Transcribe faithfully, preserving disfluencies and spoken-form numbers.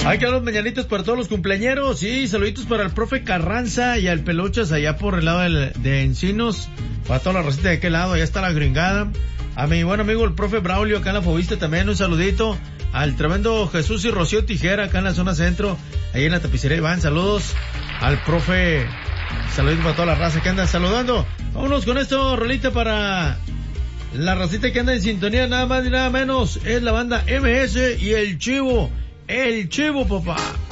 Hay que dar los mañanitos para todos los cumpleañeros. Sí, saluditos para el profe Carranza y al Peluchas allá por el lado del, de Encinos. Para toda la racita de aquel lado, allá está la gringada. A mi buen amigo el profe Braulio acá en la Fobista también un saludito. Al tremendo Jesús y Rocío Tijera acá en la zona centro, ahí en la tapicería Iván. Saludos al profe. Saluditos para toda la raza que anda saludando. Vámonos con esto, rolita para la racita que anda en sintonía, nada más y nada menos. Es la banda M S y el Chivo. El Chivo, papá.